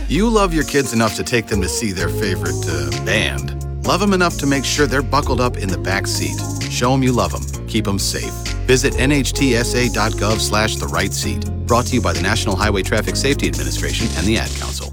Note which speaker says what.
Speaker 1: You love your kids enough to take them to see their favorite band. Love them enough to make sure they're buckled up in the back seat. Show them you love them. Keep them safe. Visit nhtsa.gov/therightseat. Brought to you by the National Highway Traffic Safety Administration and the Ad Council.